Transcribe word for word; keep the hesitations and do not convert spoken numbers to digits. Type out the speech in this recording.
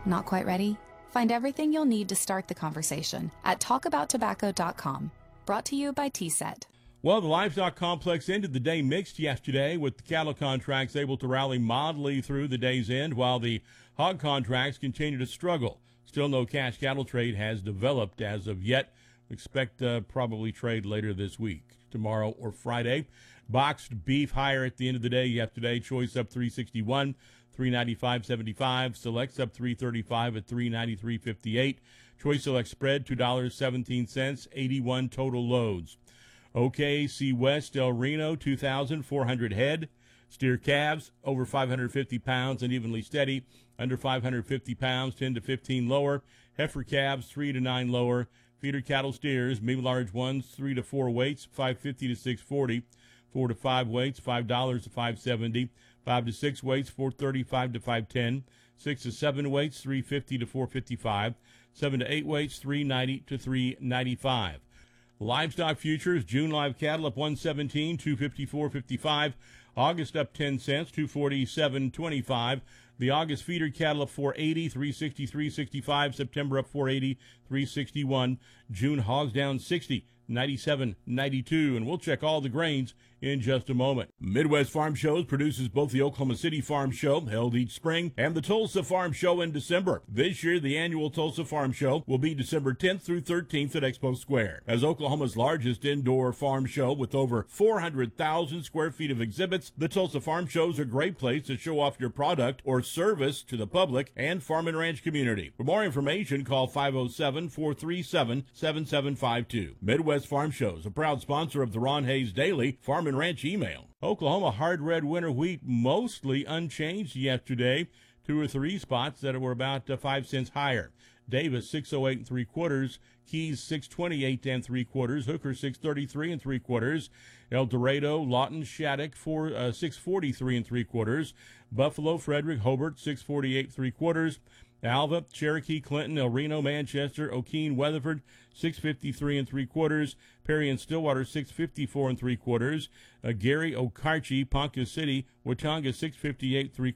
Not quite ready? Find everything you'll need to start the conversation at talk about tobacco dot com. Brought to you by T SET. Well, the livestock complex ended the day mixed yesterday, with the cattle contracts able to rally mildly through the day's end, while the hog contracts continue to struggle. Still no cash cattle trade has developed as of yet. We expect uh, probably trade later this week, tomorrow or Friday. Boxed beef higher at the end of the day yesterday. Choice up three sixty-one, three ninety-five seventy-five. Selects up three thirty-five at three ninety-three fifty-eight. Choice select spread two dollars and seventeen cents, eighty-one total loads. O K C West El Reno two thousand four hundred head. Steer calves over five hundred fifty pounds and evenly steady. Under five hundred fifty pounds, ten to fifteen lower. Heifer calves three to nine lower. Feeder cattle steers, medium large ones, three to four weights, five fifty to six forty. Four to five weights, five dollars to five seventy. Five to six weights, four thirty-five to five ten. Six to seven weights, three fifty to four fifty-five. Seven to eight weights, three ninety to three ninety-five. Livestock futures, June live cattle up one seventeen, two fifty-four fifty-five. August up ten cents, two forty-seven twenty-five. The August feeder cattle up four eighty, three sixty-three sixty-five. September up four eighty, three sixty-one. June hogs down sixty, ninety-seven ninety-two. And we'll check all the grains in just a moment. Midwest Farm Shows produces both the Oklahoma City Farm Show, held each spring, and the Tulsa Farm Show in December. This year, the annual Tulsa Farm Show will be December tenth through thirteenth at Expo Square. As Oklahoma's largest indoor farm show with over four hundred thousand square feet of exhibits, the Tulsa Farm Show is a great place to show off your product or service to the public and farm and ranch community. For more information, call five oh seven, four three seven, seven seven five two. Midwest Farm Shows, a proud sponsor of the Ron Hayes Daily Farm and Ranch Email. Oklahoma hard red winter wheat mostly unchanged yesterday. Two or three spots that were about uh, five cents higher. Davis six oh eight and three quarters. Keys six twenty-eight and three quarters. Hooker six thirty-three and three quarters. El Dorado, Lawton, Shattuck four uh, six forty-three and three quarters. Buffalo, Frederick, Hobart six forty-eight three quarters. Alva, Cherokee, Clinton, El Reno, Manchester, O'Keene, Weatherford, six fifty-three and three quarters. Perry and Stillwater, six fifty-four and three quarters. Uh, Gary, Okarche, Ponca City, Watauga, six fifty-eight three